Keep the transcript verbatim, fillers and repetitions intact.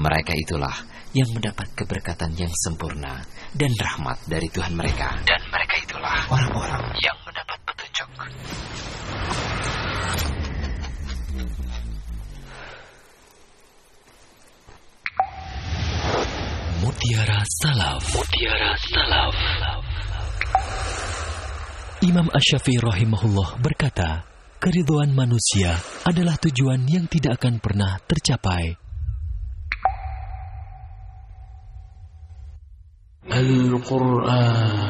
Mereka itulah yang mendapat keberkatan yang sempurna dan rahmat dari Tuhan mereka. Dan mereka itulah orang-orang yang mendapat petunjuk. Mutiara Salaf. Mutiara Salaf. Imam Asy-Syafi'i rahimahullah berkata, keridhaan manusia adalah tujuan yang tidak akan pernah tercapai. Al-Quran